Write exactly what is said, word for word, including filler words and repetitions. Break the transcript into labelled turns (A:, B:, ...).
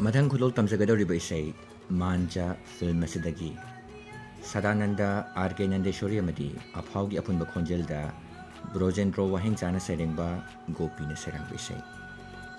A: मधंग खुलोल तमजगदौरिब इसै मानजा film असिदगी Sadanand are के नंदेश्वरी अमदी अफावगी अपुनब खोंजेलदा ब्रोजेंद्रो वहेंग जाना सेरेंबा गोपी ने सेरंग इसै